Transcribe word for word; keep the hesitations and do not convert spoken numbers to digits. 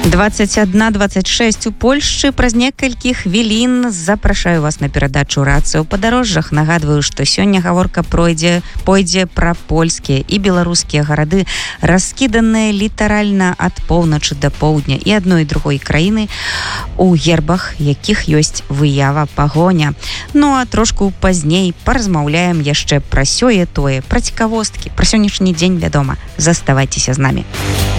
двадцать одна двадцать шесть у Польшчы. Праз некалькі хвілін запрашаю вас на перадачу «Рацыя ў падарожжах». Нагадваю, што сёння гаворка пройдзе, пойдзе пра польскія і беларускія гарады, раскіданыя літаральна ад поўначы да поўдня і адной і другой краіны, у гербах якіх ёсць выява пагоня. Ну а трошку пазней паразмаўляем яшчэ пра сёе-тое, пра цікавосткі, пра сённяшні дзень, вядома. Заставайцеся з намі.